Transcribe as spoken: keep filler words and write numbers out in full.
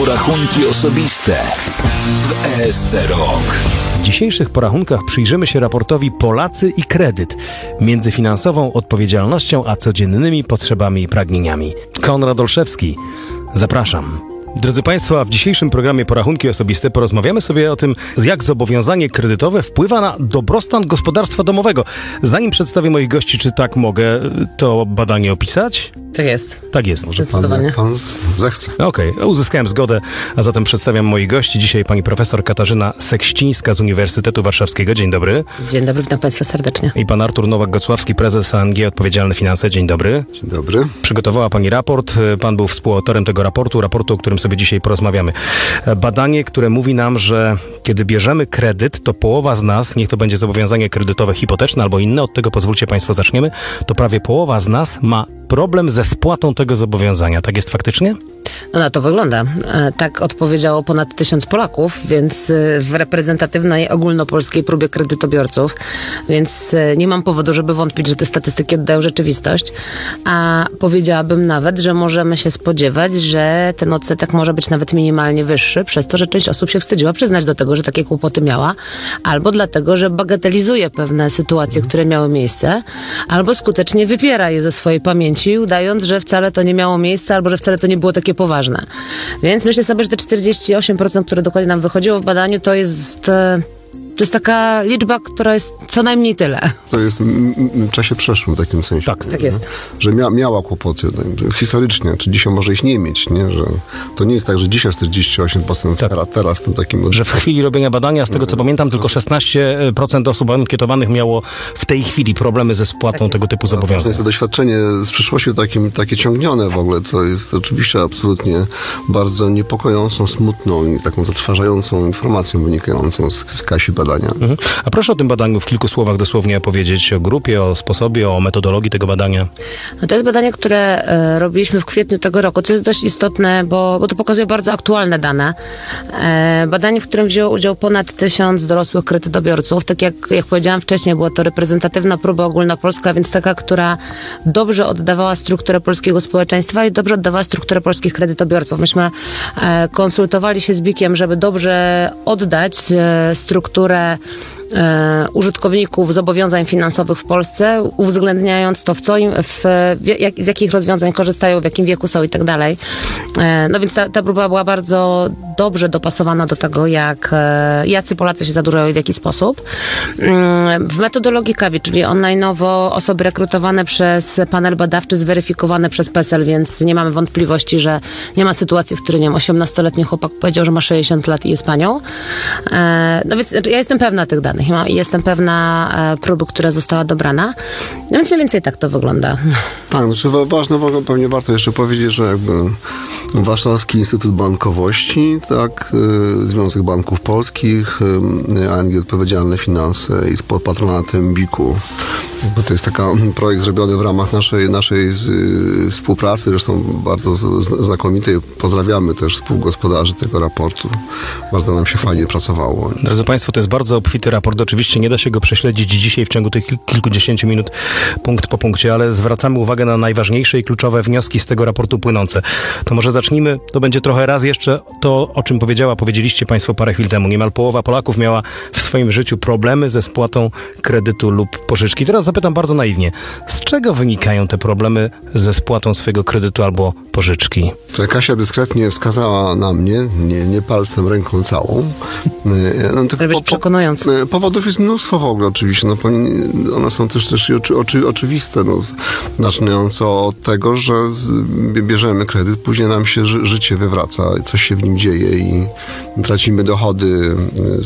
Porachunki osobiste w E S C Rok. W dzisiejszych porachunkach przyjrzymy się raportowi Polacy i kredyt między finansową odpowiedzialnością a codziennymi potrzebami i pragnieniami. Konrad Olszewski, zapraszam. Drodzy Państwo, a w dzisiejszym programie Porachunki Osobiste porozmawiamy sobie o tym, jak zobowiązanie kredytowe wpływa na dobrostan gospodarstwa domowego. Zanim przedstawię moich gości, czy tak mogę to badanie opisać? Tak jest. Tak jest. Może pan, jak pan zechce. Okej, okay. Uzyskałem zgodę, a zatem przedstawiam moich gości. Dzisiaj pani profesor Katarzyna Sekścińska z Uniwersytetu Warszawskiego. Dzień dobry. Dzień dobry, witam Państwa serdecznie. I pan Artur Nowak-Gocławski, prezes A N G Odpowiedzialne Finanse. Dzień dobry. Dzień dobry. Przygotowała pani raport. Pan był współautorem tego raportu, raportu, o którym sobie dzisiaj porozmawiamy. Badanie, które mówi nam, że kiedy bierzemy kredyt, to połowa z nas, niech to będzie zobowiązanie kredytowe hipoteczne albo inne, od tego pozwólcie Państwo zaczniemy, to prawie połowa z nas ma problem ze spłatą tego zobowiązania. Tak jest faktycznie? No na to wygląda. Tak odpowiedziało ponad tysiąc Polaków, więc w reprezentatywnej ogólnopolskiej próbie kredytobiorców, więc nie mam powodu, żeby wątpić, że te statystyki oddają rzeczywistość, a powiedziałabym nawet, że możemy się spodziewać, że ten odsetek może być nawet minimalnie wyższy, przez to, że część osób się wstydziła przyznać do tego, że takie kłopoty miała, albo dlatego, że bagatelizuje pewne sytuacje, które miały miejsce, albo skutecznie wypiera je ze swojej pamięci, udając, że wcale to nie miało miejsca, albo że wcale to nie było takie poważne. Więc myślę sobie, że te czterdzieści osiem procent, które dokładnie nam wychodziło w badaniu, to jest... To jest taka liczba, która jest co najmniej tyle. To jest w czasie przeszłym w takim sensie. Tak, tak jest. Że mia, miała kłopoty no, historycznie, czy dzisiaj może ich nie mieć, nie? Że to nie jest tak, że dzisiaj czterdzieści osiem procent tak. teraz, teraz tym takim... Że w chwili robienia badania, z tego co pamiętam, tylko szesnaście procent osób ankietowanych miało w tej chwili problemy ze spłatą tak tego typu zobowiązań. To jest to doświadczenie z przyszłości takim, takie ciągnione w ogóle, co jest oczywiście absolutnie bardzo niepokojącą, smutną i taką zatrważającą informacją wynikającą z, z kasi badania. Mhm. A proszę o tym badaniu w kilku słowach dosłownie powiedzieć o grupie, o sposobie, o metodologii tego badania. No to jest badanie, które e, robiliśmy w kwietniu tego roku. To jest dość istotne, bo, bo to pokazuje bardzo aktualne dane. E, badanie, w którym wzięło udział ponad tysiąc dorosłych kredytobiorców. Tak jak, jak powiedziałam wcześniej, była to reprezentatywna próba ogólnopolska, więc taka, która dobrze oddawała strukturę polskiego społeczeństwa i dobrze oddawała strukturę polskich kredytobiorców. Myśmy e, konsultowali się z bikiem, żeby dobrze oddać e, strukturę E, użytkowników zobowiązań finansowych w Polsce, uwzględniając to, w co im, w, jak, z jakich rozwiązań korzystają, w jakim wieku są i tak dalej. E, no więc ta, ta próba była bardzo dobrze dopasowana do tego, jak, e, jacy Polacy się zadłużają i w jaki sposób. E, w metodologii KAWI, czyli online'owo osoby rekrutowane przez panel badawczy, zweryfikowane przez P E S E L, więc nie mamy wątpliwości, że nie ma sytuacji, w której nie wiem, osiemnastoletni chłopak powiedział, że ma sześćdziesiąt lat i jest panią. E, no więc ja jestem pewna tych danych. I jestem pewna e, próby, która została dobrana. No więc mniej więcej tak to wygląda. Tak, znaczy ważne, pewnie warto jeszcze powiedzieć, że jakby Warszawski Instytut Bankowości, tak, y, Związek Banków Polskich, y, A N G Odpowiedzialne Finanse i z pod patronatem biku. Bo to jest taki projekt zrobiony w ramach naszej, naszej z, y, współpracy, zresztą bardzo z, z, znakomitej. Pozdrawiamy też współgospodarzy tego raportu. Bardzo nam się fajnie pracowało. Drodzy Państwo, to jest bardzo obfity raport. Oczywiście nie da się go prześledzić dzisiaj w ciągu tych kilkudziesięciu minut punkt po punkcie, ale zwracamy uwagę na najważniejsze i kluczowe wnioski z tego raportu płynące. To może zacznijmy, to będzie trochę raz jeszcze to, o czym powiedziała, powiedzieliście Państwo parę chwil temu. Niemal połowa Polaków miała w swoim życiu problemy ze spłatą kredytu lub pożyczki. Teraz zapytam bardzo naiwnie, z czego wynikają te problemy ze spłatą swojego kredytu albo pożyczki? To Kasia dyskretnie wskazała na mnie, nie, nie palcem, ręką całą. No, to po, przekonujące. Po, powodów jest mnóstwo w ogóle oczywiście. No, one są też, też oczy, oczy, oczywiste. No, zaczynająco od tego, że z, bierzemy kredyt, później nam się ży, życie wywraca, coś się w nim dzieje i tracimy dochody